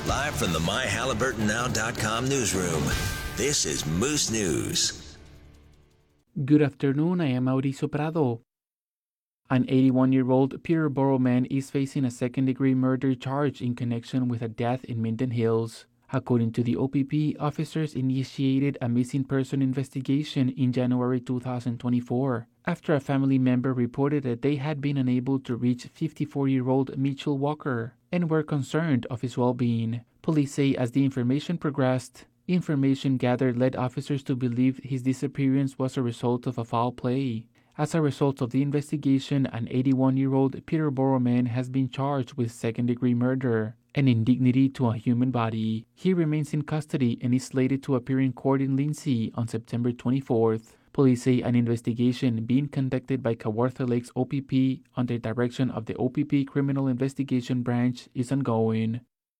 Live from the MyHalliburtonNow.com newsroom, this is Moose News. Good afternoon, I am Mauricio Prado. An 81-year-old Peterborough man is facing a second-degree murder charge in connection with a death in Minden Hills. According to the OPP, officers initiated a missing person investigation in January 2024 after a family member reported that they had been unable to reach 54-year-old Mitchell Walker and were concerned of his well-being. Police say as the information progressed, information gathered led officers to believe his disappearance was a result of a foul play. As a result of the investigation, an 81-year-old Peterborough man has been charged with second-degree murder, an indignity to a human body. He remains in custody and is slated to appear in court in Lindsay on September 24th. Police say an investigation being conducted by Kawartha Lakes OPP under direction of the OPP Criminal Investigation Branch is ongoing.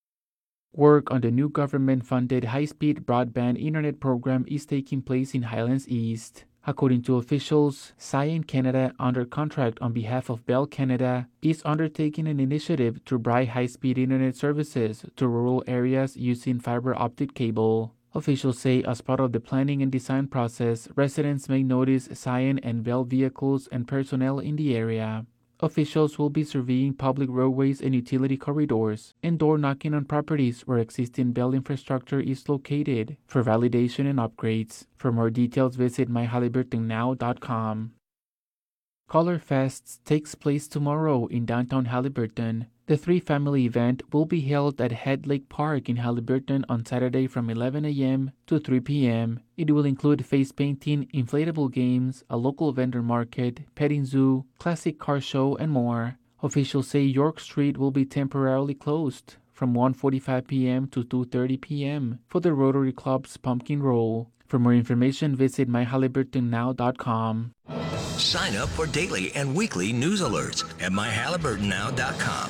Work on the new government-funded high-speed broadband internet program is taking place in Highlands East. According to officials, Cyan Canada, under contract on behalf of Bell Canada, is undertaking an initiative to provide high-speed internet services to rural areas using fiber optic cable. Officials say as part of the planning and design process, residents may notice Cyan and Bell vehicles and personnel in the area. Officials will be surveying public roadways and utility corridors and door knocking on properties where existing Bell infrastructure is located for validation and upgrades. For more details, visit myHalliburtonNow.com. Color Fest takes place tomorrow in downtown Haliburton. The three-family event will be held at Head Lake Park in Haliburton on Saturday from 11 a.m. to 3 p.m. It will include face painting, inflatable games, a local vendor market, petting zoo, classic car show, and more. Officials say York Street will be temporarily closed from 1:45 p.m. to 2:30 p.m. for the Rotary Club's Pumpkin Roll. For more information, visit myHalliburtonNow.com. Sign up for daily and weekly news alerts at MyHalliburtonNow.com.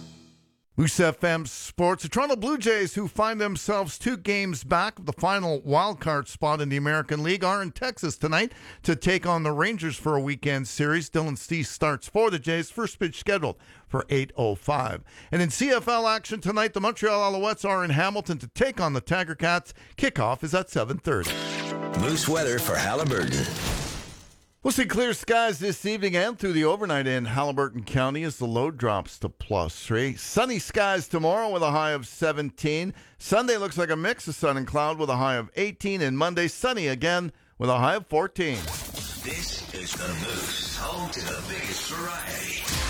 Moose FM Sports. The Toronto Blue Jays, who find themselves 2 games back of the final wildcard spot in the American League, are in Texas tonight to take on the Rangers for a weekend series. Dylan Cease starts for the Jays. First pitch scheduled for 8:05. And in CFL action tonight, the Montreal Alouettes are in Hamilton to take on the Tiger Cats. Kickoff is at 7:30. Moose weather for Haliburton. We'll see clear skies this evening and through the overnight in Haliburton County as the low drops to +3. Sunny skies tomorrow with a high of 17. Sunday looks like a mix of sun and cloud with a high of 18. And Monday, sunny again with a high of 14. This is the Moose, home to the biggest variety.